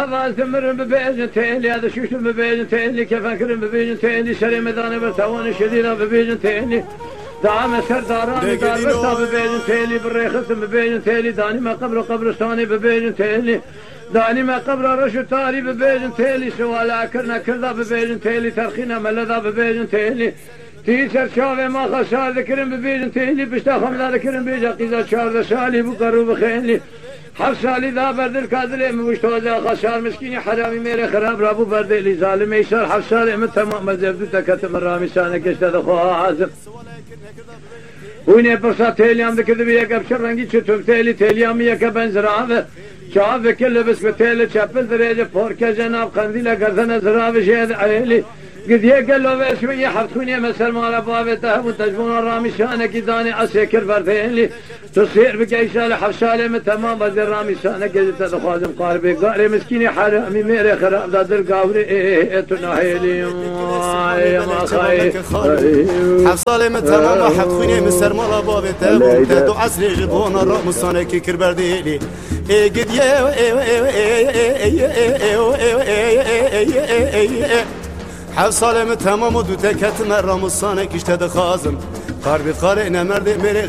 هذا تمر ببيجن تيلي هذا شوش ببيجن تيلي كيف أكرم ببيجن تيلي شري مداني برتوان شديدة ببيجن تيلي دعم سرداران دار برتا ببيجن تيلي بالريخص ببيجن تيلي داني ما قبر قبرستاني ببيجن تيلي داني ما قبر رشو تاري ببيجن تيلي سوالا كرنا كردا ببيجن تيلي ترخينا ملدا ببيجن تيلي تيسر شاوه ما خسار ذكرن ببيجن تيلي بشتا خمدا ذكرن بيجا قيزا شارد سالي بقرو بخينلي حف سالي ذا بردل كادلي مشتوزا خسار مسكيني حرامي ميري خراب رابو بردلي ظالم يسار حف سالي من تمام مزبدو تكتم الرامي سانك اشتد خوها عازم ويني برسا تيليام ذكر بيك بشر رنگي چتوم تيلي تيليام يكا بنزراوه شاوه كل بس بتيلي چپل دريجه پوركه جناب قنديله گردن زراوه شهد عيلي قد يقلوا بشوية حفتوني مسر مالا بابته وتجبون الرامي شانك داني عسيكر بردين لي تصير بقيسة لحفشالي من تمام بدي الرامي شانك قد تدخوازم قاربي قاري مسكيني حرامي ميري خراب دادر قاوري تناهيلي ما خاي حفصالي من تمام حفتوني مسر مالا بابته وتدو عسري جبون الرامي شانك كر بردين لي قد حفصالي من تمام ودو تكت مرام الصانك اشتد خازم قاربي قارئنا مرد ميري